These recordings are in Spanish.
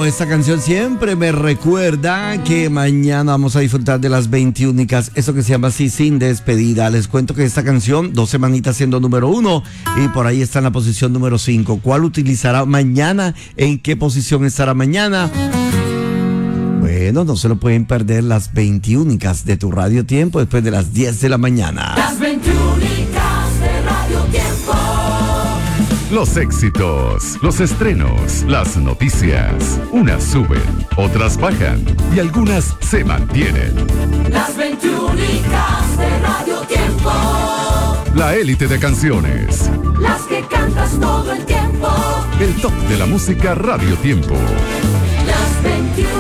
Bueno, esta canción siempre me recuerda que mañana vamos a disfrutar de las 21. Eso que se llama así, Sin Despedida. Les cuento que esta canción, 2 semanitas siendo número 1 y por ahí está en la posición número 5. ¿Cuál utilizará mañana? ¿En qué posición estará mañana? Bueno, no se lo pueden perder las 21 de tu Radio Tiempo después de las 10 de la mañana. Las 21 de Radio Tiempo. Los éxitos, los estrenos, las noticias. Unas suben, otras bajan y algunas se mantienen. Las 21 de Radio Tiempo. La élite de canciones. Las que cantas todo el tiempo. El top de la música Radio Tiempo. Las 21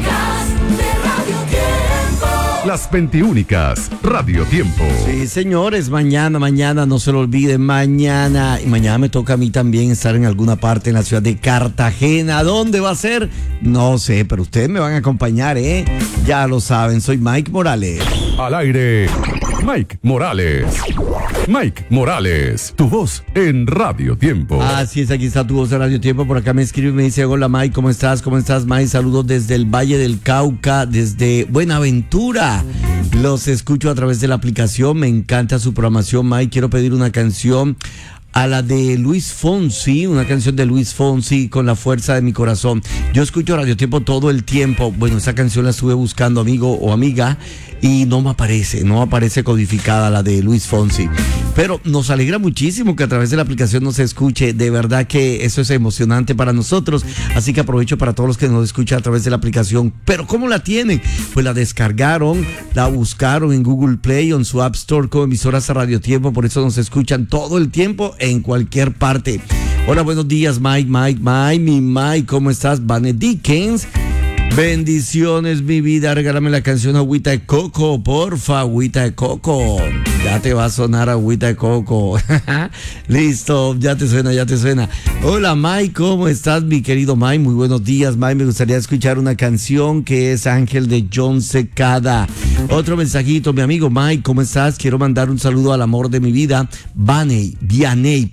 de Radio Tiempo. Las 21 Radio Tiempo. Sí, señores, mañana, no se lo olviden, mañana. Y mañana me toca a mí también estar en alguna parte en la ciudad de Cartagena. ¿Dónde va a ser? No sé, pero ustedes me van a acompañar, ¿eh? Ya lo saben, soy Mike Morales. Al aire, Mike Morales. Mike Morales, tu voz en Radio Tiempo. Así es, aquí está tu voz en Radio Tiempo. Por acá me escribe y me dice: hola Mike, ¿cómo estás? ¿Cómo estás, Mike? Saludos desde el Valle del Cauca, desde Buenaventura. Los escucho a través de la aplicación. Me encanta su programación, Mike. Quiero pedir una canción a la de Luis Fonsi, una canción de Luis Fonsi, Con la fuerza de mi corazón. Yo escucho Radio Tiempo todo el tiempo. Bueno, esa canción la estuve buscando, amigo o amiga, y no me aparece codificada la de Luis Fonsi. Pero nos alegra muchísimo que a través de la aplicación nos escuche. De verdad que eso es emocionante para nosotros. Así que aprovecho para todos los que nos escuchan a través de la aplicación. ¿Pero cómo la tienen? Pues la descargaron, la buscaron en Google Play o en su App Store como emisoras a Radio Tiempo. Por eso nos escuchan todo el tiempo en cualquier parte. Hola, buenos días, Mike, mi Mike, ¿cómo estás? Vane Dickens. Bendiciones, mi vida. Regálame la canción Agüita de Coco, porfa, Agüita de Coco. Ya te va a sonar Agüita de Coco. Listo, ya te suena. Hola, Mike, ¿cómo estás, mi querido Mike? Muy buenos días, Mike. Me gustaría escuchar una canción que es Ángel de John Secada. Otro mensajito, mi amigo Mike, ¿cómo estás? Quiero mandar un saludo al amor de mi vida, Vianey.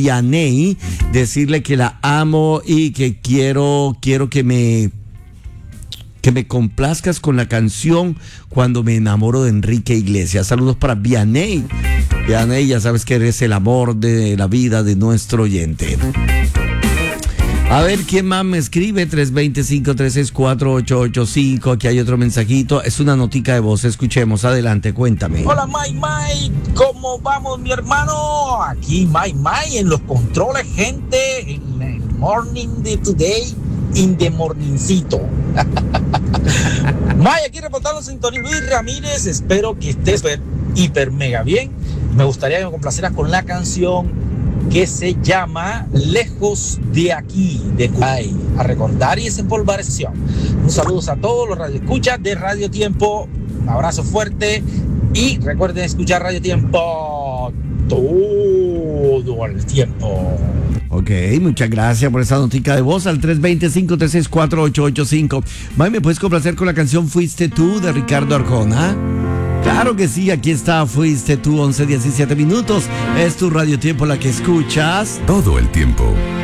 Decirle que la amo y que quiero que me complazcas con la canción Cuando me enamoro de Enrique Iglesias. Saludos para Vianey. Vianey, ya sabes que eres el amor de la vida de nuestro oyente. A ver, ¿quién más me escribe? 325-364-885. Aquí hay otro mensajito. Es una notica de voz. Escuchemos. Adelante, cuéntame. Hola, Mike. ¿Cómo vamos, mi hermano? Aquí, Mike, en los controles, gente. En el morning de today. In the morningcito. Mike, aquí reportando sintonía. Luis Ramírez, espero que estés hiper mega bien. Me gustaría que me complacieras con la canción que se llama Lejos de Aquí, de Kuwait. A recordar y desempolvar esa sesión. Un saludo a todos los radioescuchas de Radio Tiempo. Un abrazo fuerte y recuerden escuchar Radio Tiempo todo el tiempo. Ok, muchas gracias por esa notica de voz al 325-364-885. Mike, ¿me puedes complacer con la canción Fuiste Tú de Ricardo Arjona? Claro que sí, aquí está Fuiste Tú, 11:17. Es tu Radio Tiempo la que escuchas todo el tiempo.